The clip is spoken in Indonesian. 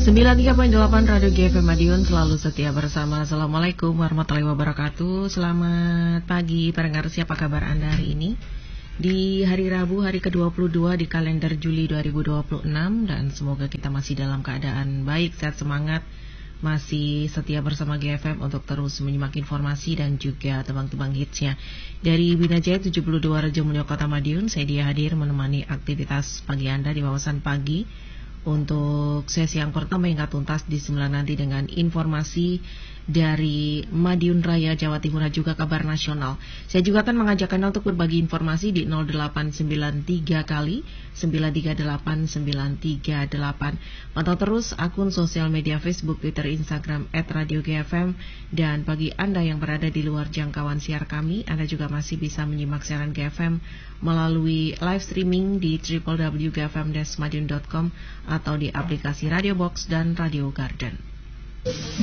93.8 Radio GFM Madiun selalu setia bersama. Assalamualaikum warahmatullahi wabarakatuh. Selamat pagi pendengar, siapa kabar Anda hari ini? Di hari Rabu, hari ke-22 di kalender Juli 2026. Dan semoga kita masih dalam keadaan baik, sehat, semangat, masih setia bersama GFM untuk terus menyimak informasi dan juga tebang-tebang hitsnya. Dari Bina Jaya 72 Rejo Mulyo Kota Madiun, saya dia hadir menemani aktivitas pagi Anda di wawasan pagi. Untuk sesi yang pertama hingga tuntas di 9 nanti dengan informasi dari Madiun Raya, Jawa Timur dan juga kabar nasional. Saya juga akan mengajak Anda untuk berbagi informasi di 0893 kali 938938. Pantau terus akun sosial media Facebook, Twitter, Instagram @radio_gfm. Dan bagi Anda yang berada di luar jangkauan siar kami, Anda juga masih bisa menyimak siaran GFM melalui live streaming di www.gfm-madiun.com atau di aplikasi Radio Box dan Radio Garden.